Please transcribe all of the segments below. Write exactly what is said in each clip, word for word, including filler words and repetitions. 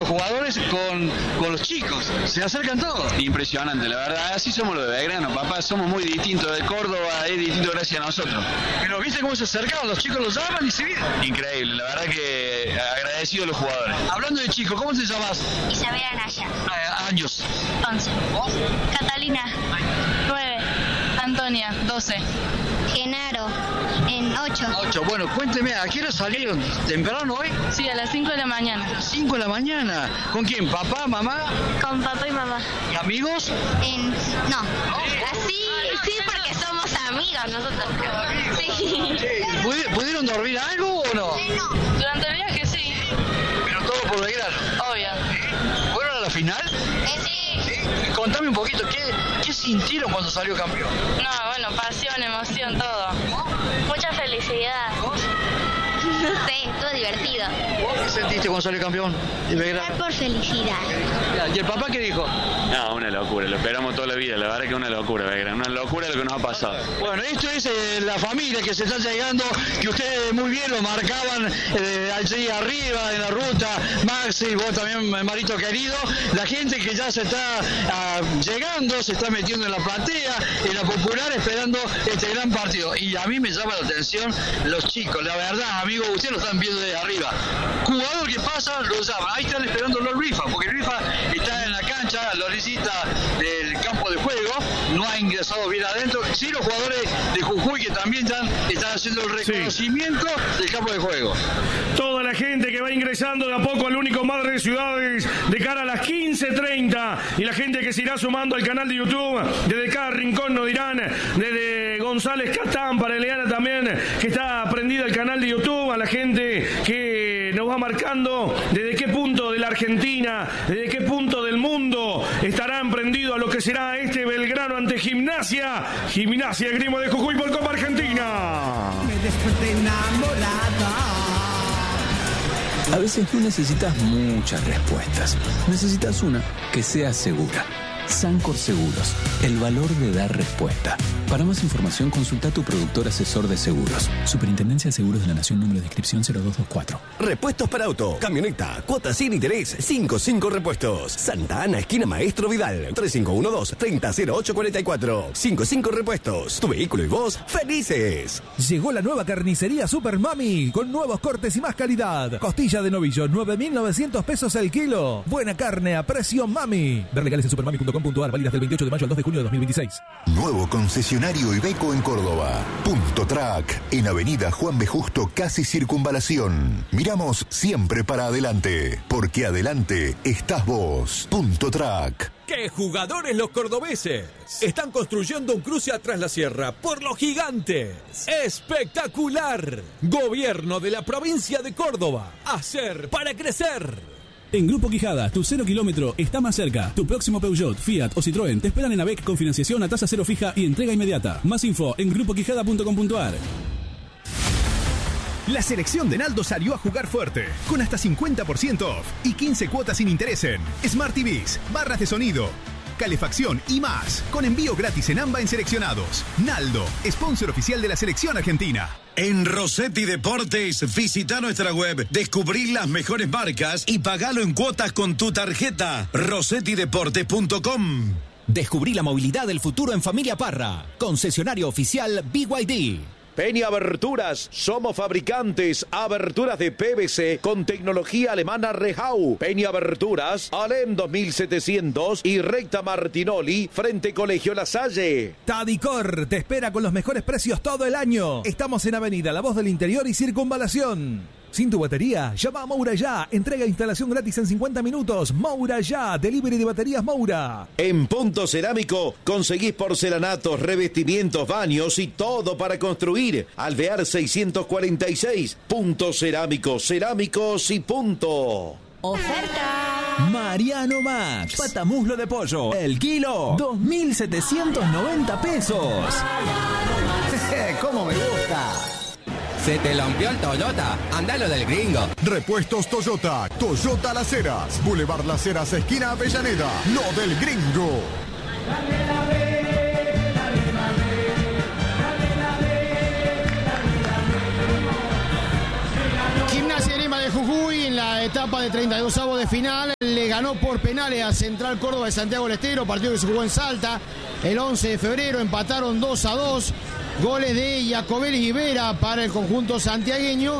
los jugadores con, con los chicos, se acercan todos. Impresionante, la verdad, así somos los de Belgrano, papá, somos muy distintos, de Córdoba es distinto gracias a nosotros. Pero viste cómo se acercaban, los chicos los llaman y se vienen. Increíble, la verdad que agradecido a los jugadores. Hablando de chicos, ¿cómo te llamas? Isabela Naya. Ah, años. once. ¿Vos? Catalina. nueve. Antonia, doce. Genaro, en ocho. ocho. Bueno, cuénteme, ¿a qué hora salieron? ¿Temprano hoy? Sí, a las cinco de la mañana. cinco de la mañana. ¿Con quién? ¿Papá, mamá? Con papá y mamá. ¿Y amigos? En... No. Así, sí, porque somos amigos nosotros. Sí. ¿Pudi- ¿Pudieron dormir algo o no? No. Durante el viaje sí, Pero todo por Belgrano. obvio. ¿Fueron a la final? Eh, sí. Sí. Contame un poquito, ¿qué, qué sintieron cuando salió campeón? No, bueno, pasión, emoción, todo. Mucha felicidad. No sé, estuvo divertido. ¿Vos qué sentiste cuando salió campeón de Belgrano? Estar por felicidad. ¿Y el papá qué dijo? No, una locura, lo esperamos toda la vida, la verdad que es una locura, Belgrano, una locura lo que nos ha pasado. Bueno, esto es eh, la familia que se está llegando, que ustedes muy bien lo marcaban eh, allí arriba en la ruta, Maxi, vos también, Marito querido, la gente que ya se está ah, llegando, se está metiendo en la platea, en la popular, esperando este gran partido. Y a mí me llama la atención los chicos, la verdad, amigos, ustedes lo están viendo desde arriba. Jugador que pasa, lo llaman, ahí están esperando los Rifa, porque el Rifa está en la cancha, a la orillita del campo de juego, no ha ingresado bien adentro. Sí, los jugadores de Jujuy que también ya están haciendo el reconocimiento sí. del campo de juego. Toda la gente que va ingresando de a poco al único Madre de Ciudades de cara a las quince treinta y la gente que se irá sumando al canal de YouTube desde cada rincón, nos dirán, desde González Catán para Eliana también, que está prendida el canal de YouTube, a la gente que nos va marcando desde qué punto de la Argentina, desde qué punto del mundo estarán prendidos a lo que será este Belgrano ante Gimnasia, Gimnasia Grimo de Jujuy por Copa Argentina. Me desperté enamorada. A veces no necesitas muchas respuestas. Necesitas una que sea segura. Sancor Seguros, el valor de dar respuesta. Para más información, consulta a tu productor asesor de seguros. Superintendencia de Seguros de la Nación, número de inscripción cero dos dos cuatro. Repuestos para auto, camioneta, cuotas sin interés, cinco cinco Repuestos. Santa Ana, esquina Maestro Vidal, tres cinco uno dos, treinta cero ocho cuarenta y cuatro. cinco cinco Repuestos, tu vehículo y vos, felices. Llegó la nueva carnicería Super Mami, con nuevos cortes y más calidad. Costilla de novillo, nueve mil novecientos pesos el kilo. Buena carne a precio Mami. Ver legales en supermami punto com punto ar, válidas del veintiocho de mayo al dos de junio de dos mil veintiséis. Nuevo concesionario Iveco en Córdoba. Punto Track, en Avenida Juan B. Justo, casi Circunvalación. Miramos siempre para adelante, porque adelante estás vos. Punto Track. ¡Qué jugadores los cordobeses! Están construyendo un cruce atrás la sierra por los gigantes. ¡Espectacular! Gobierno de la provincia de Córdoba. Hacer para crecer. En Grupo Quijada, tu cero kilómetro está más cerca. Tu próximo Peugeot, Fiat o Citroën te esperan en AVEC con financiación a tasa cero fija y entrega inmediata. Más info en grupo quijada punto com punto ar. La selección de Naldo salió a jugar fuerte, con hasta cincuenta por ciento off y quince cuotas sin interés en Smart T Vs, barras de sonido, calefacción y más, con envío gratis en AMBA en seleccionados. Naldo, sponsor oficial de la selección argentina. En Rossetti Deportes, visita nuestra web, descubrí las mejores marcas y pagalo en cuotas con tu tarjeta. rossetti deportes punto com. Descubrí la movilidad del futuro en Familia Parra. Concesionario oficial B Y D. Peña Aberturas, somos fabricantes, aberturas de P V C con tecnología alemana Rehau. Peña Aberturas, Alem dos mil setecientos y Recta Martinoli, frente Colegio La Salle. Tadicor te espera con los mejores precios todo el año. Estamos en Avenida La Voz del Interior y Circunvalación. Sin tu batería, llama a Moura Ya. Entrega e instalación gratis en cincuenta minutos. Moura Ya, delivery de baterías Moura. En Punto Cerámico conseguís porcelanatos, revestimientos, baños y todo para construir. Alvear seiscientos cuarenta y seis. Punto Cerámico, cerámicos y punto. ¡Oferta! Mariano Max. Patamuslo de pollo. El kilo. dos mil setecientos noventa pesos. ¿Cómo me gusta? ¿Se te rompió el Toyota? Andalo del Gringo. Repuestos Toyota. Toyota Las Heras. Boulevard Las Heras, esquina Avellaneda. Lo del Gringo. Gimnasia Grima de de Jujuy en la etapa de treinta y dos avos de final le ganó por penales a Central Córdoba de Santiago del Estero, partido que se jugó en Salta el once de febrero, empataron dos a dos, goles de Jacobelli y Vera para el conjunto santiagueño,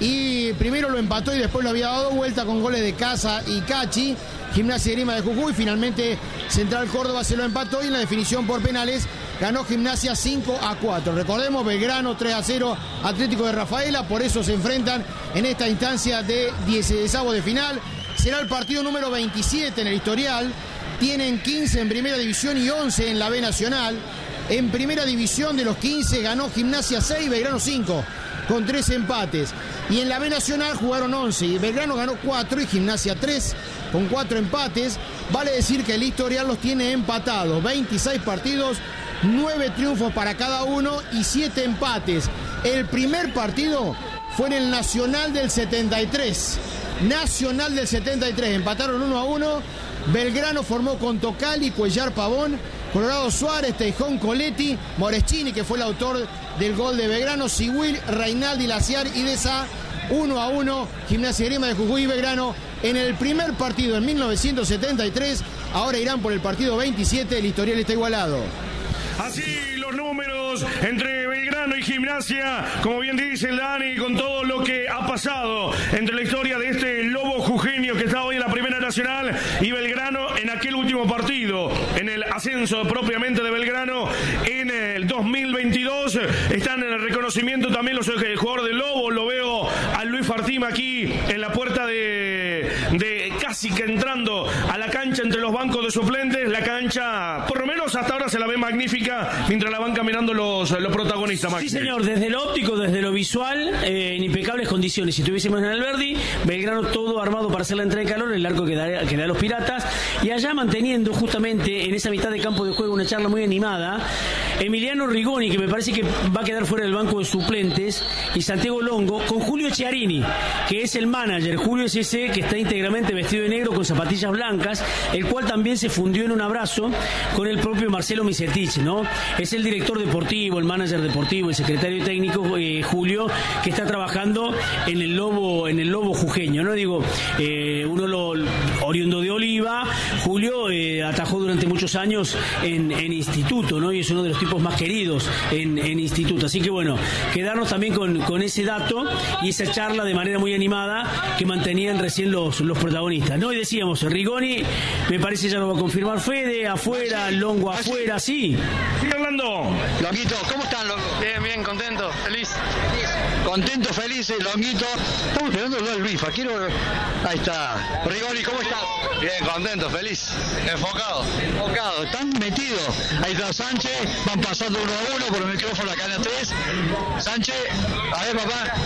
y primero lo empató y después lo había dado vuelta con goles de Casa y Cachi, Gimnasia y Grima de Jujuy. Finalmente Central Córdoba se lo empató y en la definición por penales ganó Gimnasia cinco a cuatro. Recordemos, Belgrano tres a cero, Atlético de Rafaela, por eso se enfrentan en esta instancia de dieciseisavos de final. Será el partido número veintisiete en el historial. Tienen quince en primera división y once en la B Nacional. En primera división de los quince ganó Gimnasia seis, Belgrano cinco, con tres empates. Y en la B Nacional jugaron once y Belgrano ganó cuatro y Gimnasia tres, con cuatro empates. Vale decir que el historial los tiene empatados, veintiséis partidos, nueve triunfos para cada uno y siete empates. El primer partido fue en el Nacional del setenta y tres. Nacional del setenta y tres, empataron uno a uno. Belgrano formó con Tocali, Cuellar, Pavón, Colorado Suárez, Teijón, Coletti, Moreschini, que fue el autor del gol de Belgrano, Sigüil, Reinaldi, Laciar y Deza. Uno a uno, Gimnasia y Grima de Jujuy y Belgrano en el primer partido en mil novecientos setenta y tres. Ahora irán por el partido veintisiete, el historial está igualado. Así los números entre Belgrano y Gimnasia, como bien dice el Dani, con todo lo que ha pasado entre la historia de este lobo jujeño que está hoy en la Primera Nacional y Belgrano en aquel último partido, en el ascenso propiamente de Belgrano en el dos mil veintidós. Están en el reconocimiento también los el jugador del Lobo. Lo veo a Luis Fartima aquí en la puerta de, de casi que entrando a la cancha entre los bancos de suplentes. La cancha, por lo menos hasta ahora, se la ve magnífica mientras la van caminando los, los protagonistas, Maxi. Sí, señor, desde lo óptico, desde lo visual, eh, en impecables condiciones. Si estuviésemos en Alberdi, Belgrano todo armado para hacer la entrada de calor, el arco que da, que da a los Piratas, y allá manteniendo justamente en esa mitad de campo de juego una charla muy animada, Emiliano Rigoni, que me parece que va a quedar fuera del banco de suplentes, y Santiago Longo, con Julio Chiarini, que es el manager. Julio es ese que está íntegramente vestido de negro con zapatillas blancas, el cual también se fundió en un abrazo con el propio Marcelo Misetich, ¿no? Es el director deportivo, el manager deportivo, el secretario técnico, eh, Julio, que está trabajando en el lobo, en el lobo jujeño, ¿no? Digo, eh, uno lo oriundo de Oliva. Julio eh, atajó durante muchos años en, en instituto, ¿no? Y es uno de los tipos más queridos en, en instituto. Así que bueno, quedarnos también con, con ese dato y esa charla de manera muy animada que mantenían recién los, los protagonistas, ¿no? Y decíamos, Rigoni, me parece ya lo va a confirmar Fede, afuera, Longo afuera, sí. Sí, Orlando. Longuito, ¿cómo están, Longo? Bien, bien, contento, feliz. Contento, felices, Longuito. Estamos esperando el Luifa. Quiero. Ahí está. Rigoni, ¿cómo estás? Bien, contento, feliz. Enfocado. Enfocado, están metidos. Ahí está Sánchez, van pasando uno a uno por el micrófono acá en la tres. Sánchez, a ver, papá.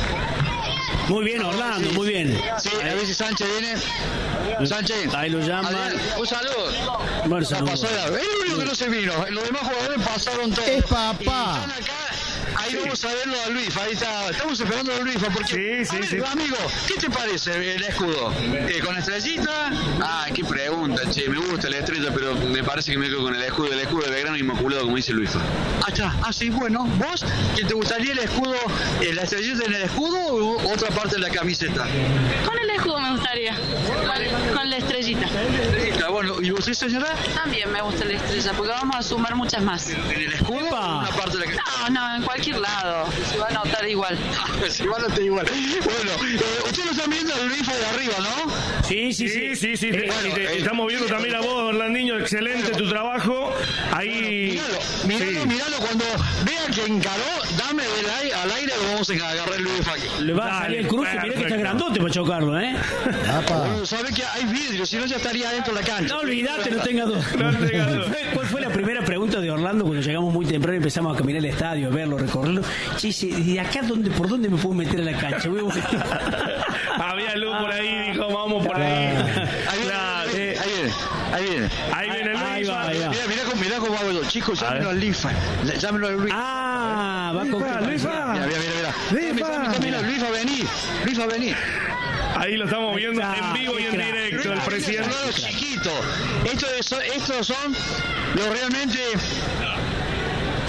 Muy bien, Orlando, muy bien. Sí, a ver si Sánchez viene. Sánchez. Ahí lo llaman. Un saludo. Bueno, saludo. Pasó el único que no se vino. Los demás jugadores pasaron todos. Es papá. Ahí vamos a verlo a Luis, ahí está. Estamos esperando a Luis, porque... Sí, sí, a ver, sí. Amigo, ¿qué te parece el escudo? Eh, ¿Con estrellita? Ah, qué pregunta, che. Me gusta la estrella, pero me parece que me quedo con el escudo. El escudo de Belgrano inmaculado, como dice Luis. Ah, está. Ah, sí, bueno. ¿Vos? ¿Que te gustaría el escudo, eh, la estrellita en el escudo o otra parte de la camiseta? Con el escudo me gustaría. Con, con la estrellita. Estrellita, bueno. ¿Y usted, señora? También me gusta la estrella, porque vamos a sumar muchas más. ¿En el escudo o en una parte de la camiseta? No, no, en cualquier lado. Se va a notar igual. Se va a notar igual. Bueno, eh, ustedes lo están viendo el Luifa de arriba, ¿no? Sí, sí, sí, sí, sí. Te, bueno, te, eh, estamos viendo también a vos, Orlandinho, excelente tu trabajo. Ahí. Bueno, miralo, miralo, sí. miralo, cuando vea que encaró, dame del aire, al aire lo vamos a agarrar el Luifa aquí. Le va a salir el cruce, mirá que está grandote para chocarlo, ¿eh? Bueno, sabe que hay vidrio, si no ya estaría dentro de la cancha. No olvidate, no tenga duda. No tenga duda. ¿Cuál fue la primera pregunta de Orlando cuando llegamos muy temprano y empezamos a caminar el estadio, a verlo, recorrerlo? Che, ¿de acá dónde, por dónde me puedo meter a la cancha? Voy a buscar. Había luz por ahí, dijo, vamos por ahí. Ahí viene, ahí viene, ahí viene. Ahí viene el ahí va, ahí va. Mira, mira cómo, mira cómo hago yo. Chicos, llámenlo al Luifa. Llámenlo al Luifa. Ah, va con Luifa. Mira, mira, mira. Luifa. Mira, Luifa, vení. Luifa, vení. Ahí lo estamos viendo en vivo y en directo, el presidente. Chiquito. Estos son, estos son los realmente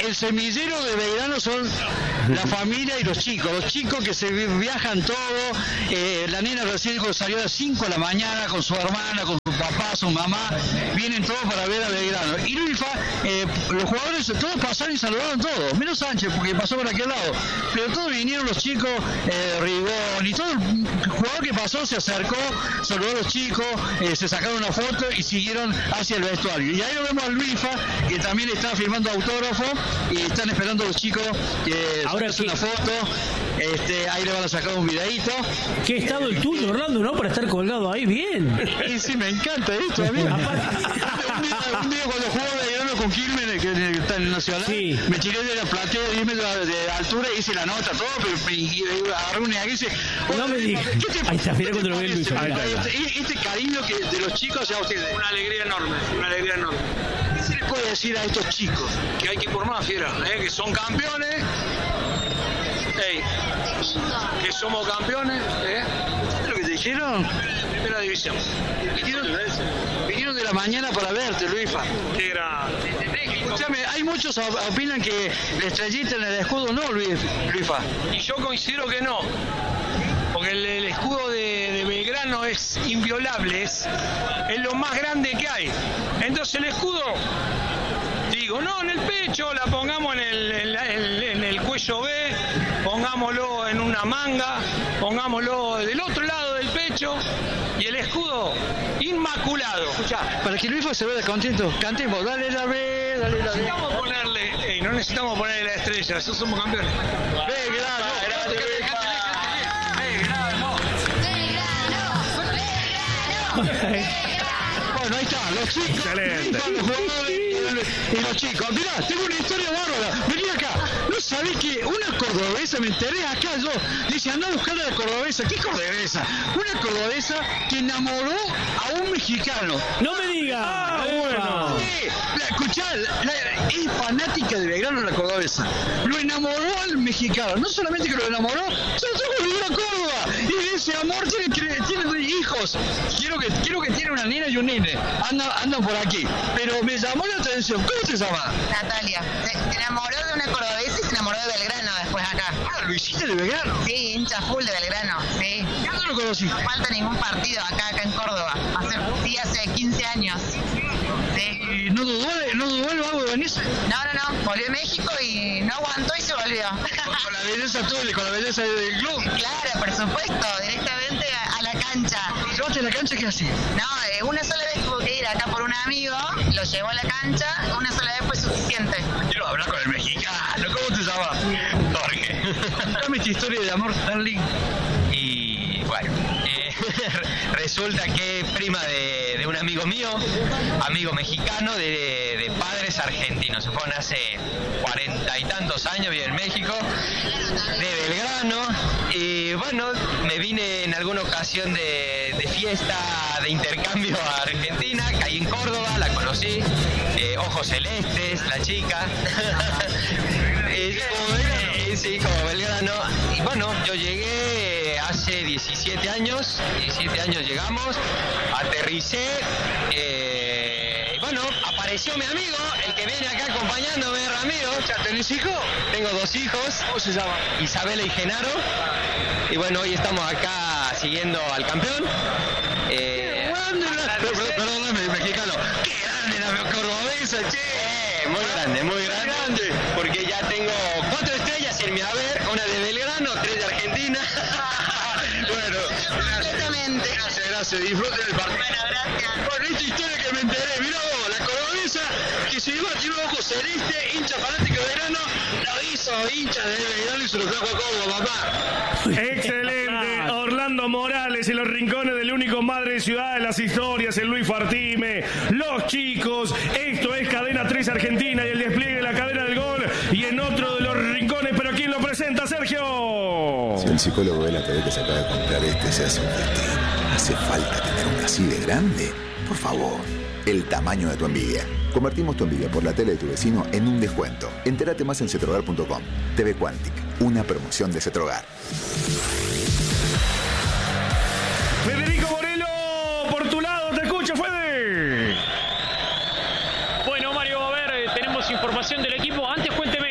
el semillero de Belgrano son la familia y los chicos, los chicos que se viajan todo, eh, la nena recién salió a las cinco de la mañana con su hermana, con su papá, su mamá, vienen todos para ver a Belgrano. Y Luifa, eh, los jugadores todos pasaron y saludaron todos, menos Sánchez porque pasó por aquel lado, pero todos vinieron los chicos, eh, Rigón y todo el jugador que pasó se acercó, saludó a los chicos, eh, se sacaron una foto y siguieron hacia el vestuario. Y ahí lo vemos a Luifa, que también está firmando autógrafo y están esperando a los chicos que ahora sí. Una foto, este, ahí le van a sacar un videíto. Qué estado el tuyo, Orlando, ¿no? Para estar colgado ahí, bien. Y sí, me encanta esto, amigo. un, día, un día cuando jugaba Belgrano con Quilmes, que está en el Nacional, sí. me tiré de la platea de diez metros de altura y hice la nota, todo, pero me, y, agarré un y dice, no me digas. Ahí está, mira cuando lo ven Luis. Este, este cariño que de los chicos hacia ustedes. Una alegría enorme, una alegría enorme. ¿Qué se les puede decir a estos chicos? Que hay que ir por más, fiera, ¿eh? Que son campeones. Ey, que somos campeones, ¿eh? ¿Sabes lo que te dijeron? Primera división. Vinieron, vinieron de la mañana para verte, Luifa. Qué grande. Escúchame, hay muchos opinan que la estrellita en el escudo no, Luifa. Y yo considero que no. Porque el, el escudo de, de Belgrano es inviolable, es, es lo más grande que hay. Entonces el escudo, digo, no, en el pecho, la pongamos en el, en, en, en el cuello B, pongámoslo en una manga, pongámoslo del otro lado del pecho y el escudo inmaculado. Escuchá, para que Luis se vea contento, cantemos, dale la B, dale la B. Necesitamos ponerle, ey, no necesitamos ponerle la estrella, nosotros somos campeones. Belgrano, bueno, ahí está, los chicos, excelente. Los jugadores y los chicos. Mirá, tengo una historia bárbara. Vení acá. ¿No sabés que una cordobesa, me enteré acá yo, dice, anda a buscar a la cordobesa? ¿Qué cordobesa? Una cordobesa que enamoró a un mexicano. No me digas. Ah, bueno. Sí, la, escuchá, la, la, es fanática de Belgrano la cordobesa. Lo enamoró al mexicano. No solamente que lo enamoró, se lo trajo a vivir a Córdoba. Y de ese amor tiene, tiene hijos. Quiero que, quiero que tiene una nena y un nene. Andan, andan por aquí. Pero me llamó la atención. ¿Cómo te llamas? Natalia. Se, se enamoró de una cordobesa y se enamoró de Belgrano después acá. Ah, ¿lo hiciste de Belgrano? Sí, hincha full de Belgrano, sí. ¿Cuándo lo conocí? No falta ningún partido acá, acá en Córdoba. Hace, sí, hace quince años. Sí. ¿Y no dudó, no dudó el vago de venirse? No, no, no. Volvió a México y no aguantó y se volvió. Con la belleza tuya, con la belleza del club. Claro, por supuesto. Directamente a, a la cancha. ¿Llevaste a la cancha qué así? No, eh, una sola vez tuvo que ir acá por un amigo, lo llevó a la cancha, una sola vez fue suficiente. Quiero hablar con el mexicano. ¿Cómo te llamas? Jorge. Contame esta historia de amor tan linda. Y bueno, eh, resulta que es prima de, de un amigo mío, amigo mexicano de, de padres argentinos. Se fueron hace cuarenta y tantos años, vive en México, de Belgrano. Y bueno, me vine en alguna ocasión de, de fiesta, de intercambio a Argentina, caí en Córdoba, la conocí, eh, ojos celestes, la chica. eh, eh, sí, como Belgrano. Y bueno, yo llegué hace diecisiete años, diecisiete años llegamos, aterricé, eh, y bueno, apareció mi amigo, el que viene acá acompañándome, Ramiro. ¿Ya tenés hijos? Tengo dos hijos. ¿Cómo se llama? Isabela y Genaro. Y bueno, hoy estamos acá siguiendo al campeón. Eh, Perdóname, mexicano. Qué grande la cordobesa, che. Eh, muy grande, muy grande. grande. Porque ya tengo cuatro estrellas en mi haber, una de Belgrano, tres de Argentina. Bueno, completamente. Gracias, gracias. Disfruten el partido. Bueno, gracias. Con esta historia que me enteré, mirá vos, la cordobesa que se iba a tirar ojos celeste, hincha fanático de Belgrano, lo hizo hincha de Belgrano y se lo trajo a Córdoba, papá. Excelente. Orlando Morales en los rincones del único madre de ciudad de las historias, el Luis Fartime, los chicos. Esto es Cadena tres Argentina y el despliegue de la cadena del gol. Y en otro de los rincones, pero ¿quién lo presenta, Sergio? Si el psicólogo ve la T V que se acaba de comprar este, se hace un festín. ¿Hace falta tener una así de grande? Por favor, el tamaño de tu envidia. Convertimos tu envidia por la tele de tu vecino en un descuento. Entérate más en cetrogar punto com. T V Quantic, una promoción de Cetrogar. Federico Morelo, por tu lado, te escucho, Fede. Bueno, Mario, a ver, tenemos información del equipo. Antes cuénteme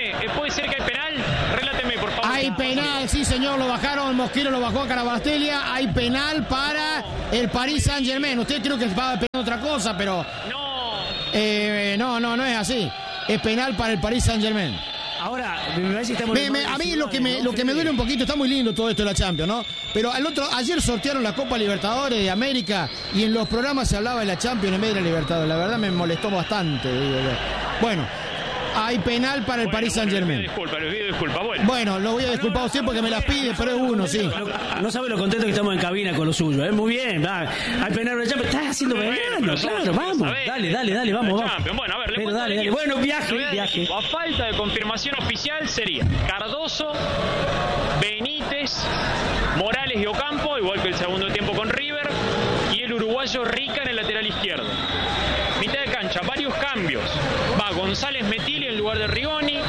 señor, lo bajaron, Mosquero lo bajó a Carabastelia. Hay penal para el Paris Saint-Germain. Usted creo que va a pedir otra cosa, pero... No. Eh, no, no, no es así. Es penal para el Paris Saint-Germain. Ahora, me parece que estamos me, me, a mí lo que me, lo que me duele un poquito, está muy lindo todo esto de la Champions, ¿no? Pero al otro, ayer sortearon la Copa Libertadores de América y en los programas se hablaba de la Champions en vez de la Libertadores. La verdad me molestó bastante, digo yo. Bueno, hay penal para el bueno, Paris Saint-Germain. Bueno, disculpa, les pido disculpa. Bueno. bueno, lo voy a disculpar a usted porque me las pide, pero es uno, sí. No sabe lo contento que estamos en cabina con lo suyo, ¿eh? Muy bien, va. Hay penal para la Champions. Estás haciendo verano, claro, vamos. Dale, dale, dale, vamos, vamos. Bueno, a ver, pero dale, dale. Bueno, viaje, viaje. A falta de confirmación oficial sería Cardoso, Benítez, Morales y Ocampo, igual que el segundo tiempo con River, y el uruguayo Rica en el lateral izquierdo. Mitad de cancha, varios cambios. Va González Metilli en lugar de Rigoni.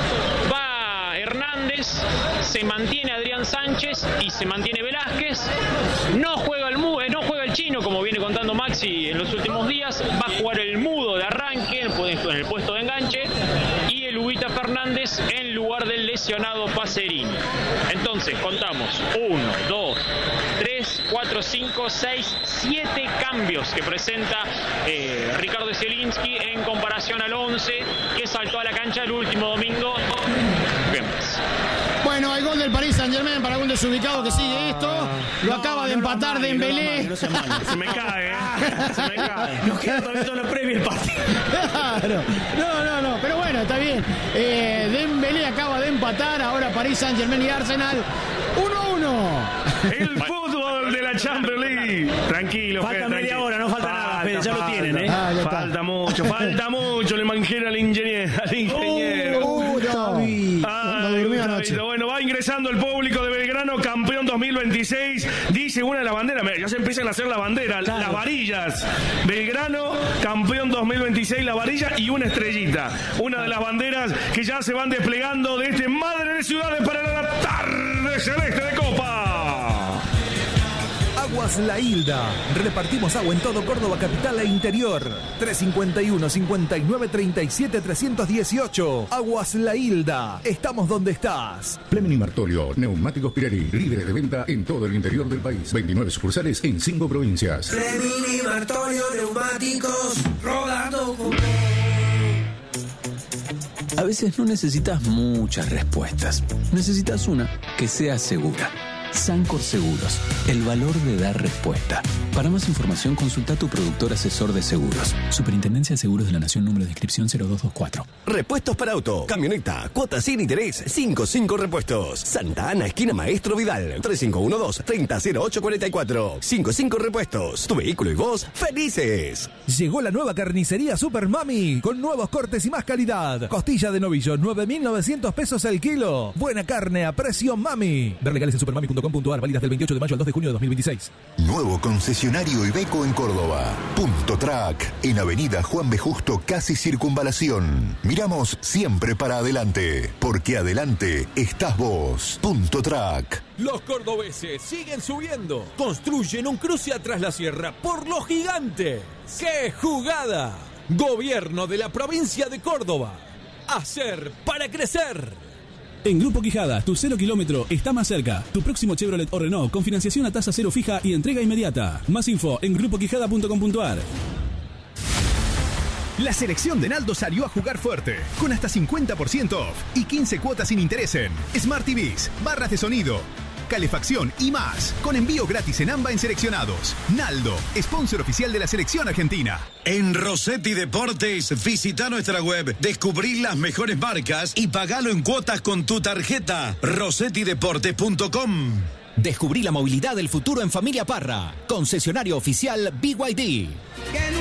Va Hernández. Se mantiene Adrián Sánchez y se mantiene Velázquez. No juega el mu- eh, no juega el chino, como viene contando Maxi en los últimos días. Va a jugar el mudo de arranque en el puesto de enganche. Y el Huguita Fernández en lugar del lesionado Pacerini. Entonces, contamos. uno, dos, tres, cuatro, cinco, seis, siete cambios que presenta eh, Ricardo Zielinski en comparación al once que saltó a la cancha el último domingo. Bien, pues. Bueno, hay gol del Paris Saint-Germain para un desubicado que sigue esto. Lo no, acaba de no empatar Dembélé. No se, se me cae, ¿eh? Se me cae. Nos queda todavía toda la previa el partido. Claro. No, no, no. Pero bueno, está bien. Eh, Dembélé acaba de empatar. Ahora Paris Saint-Germain y Arsenal. uno a uno. El fútbol de la Champions League. Tranquilo, falta Fede, media tranquilo. hora, no falta, falta nada, Fede, ya falta, lo tienen, ¿eh? Ah, falta mucho, falta mucho. Le manjera al ingeniero. Al ingeniero. Uh, no. Ah, no durmió anoche. Bueno, va ingresando el público de Belgrano, campeón dos mil veintiséis. Dice una de las banderas, ya se empiezan a hacer la bandera, claro. Las varillas. Belgrano, campeón dos mil veintiséis, la varilla y una estrellita. Una de las banderas que ya se van desplegando de este Madre de Ciudades para la tarde celeste de Copa. Aguas La Hilda. Repartimos agua en todo Córdoba capital e interior. tres cinco uno, cincuenta y nueve, treinta y siete, trescientos dieciocho. Aguas La Hilda. Estamos donde estás. Fleming y Martolio, Neumáticos Pirelli, líderes de venta en todo el interior del país. veintinueve sucursales en cinco provincias. Fleming y Martolio, Neumáticos, rodando con... A veces no necesitas muchas respuestas. Necesitas una que sea segura. Sancor Seguros, el valor de dar respuesta. Para más información, consulta a tu productor asesor de seguros. Superintendencia de Seguros de la Nación, número de inscripción cero dos dos cuatro. Repuestos para auto, camioneta, cuotas sin interés, cinco cinco Repuestos. Santa Ana, esquina Maestro Vidal, tres cinco uno dos, treinta cero ocho cuarenta y cuatro. cinco cinco Repuestos, tu vehículo y vos, felices. Llegó la nueva carnicería Super Mami, con nuevos cortes y más calidad. Costilla de novillo, nueve mil novecientos pesos el kilo. Buena carne a precio Mami. Ver legales en supermami punto com punto ar, válidas del veintiocho de mayo al dos de junio de dos mil veintiséis. Nuevo concesionario Iveco en Córdoba. Punto Track, en Avenida Juan B. Justo, casi Circunvalación. Miramos siempre para adelante, porque adelante estás vos. Punto Track. Los cordobeses siguen subiendo. Construyen un cruce atrás la sierra por los gigantes. ¡Qué jugada! Gobierno de la provincia de Córdoba. Hacer para crecer. En Grupo Quijada, tu cero kilómetro está más cerca. Tu próximo Chevrolet o Renault con financiación a tasa cero fija y entrega inmediata. Más info en grupo quijada punto com punto ar. La selección de Naldo salió a jugar fuerte, con hasta cincuenta por ciento off y quince cuotas sin interés en Smart T Vs, barras de sonido, calefacción y más, con envío gratis en AMBA en seleccionados. Naldo, sponsor oficial de la selección argentina. En Rossetti Deportes, visita nuestra web, descubrí las mejores marcas y pagalo en cuotas con tu tarjeta. rossetti deportes punto com. Descubrí la movilidad del futuro en Familia Parra, concesionario oficial B Y D.